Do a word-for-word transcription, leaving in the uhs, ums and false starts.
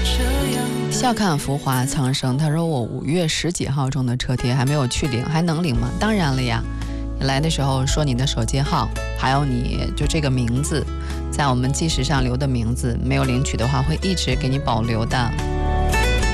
笑看浮华苍生，他说我五月十几号中的车贴还没有去领，还能领吗？当然了呀，你来的时候说你的手机号，还有你就这个名字，在我们计时上留的名字，没有领取的话会一直给你保留的。